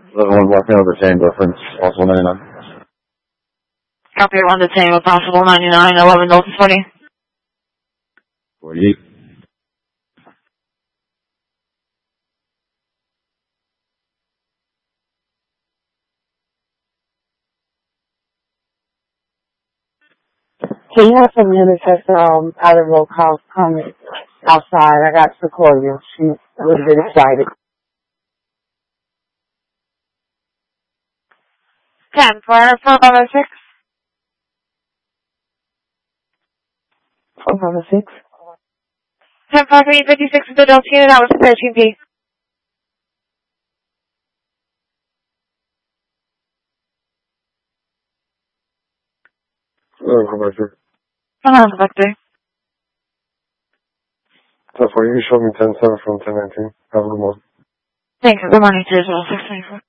1 walking over the same difference, possible 99. Copy 1 to Tango, possible 99, 11 Delta 20. 48. Can you have some units out of roll call coming outside? I got Sequoia. She's a little bit excited. 10 for 456. 456. 10 for 56 with the Delta unit, that was 13P. Vector. Hello, Vector. So for you, show me 10-7 from 1019. Have a good one. Thank you. Good morning, 624.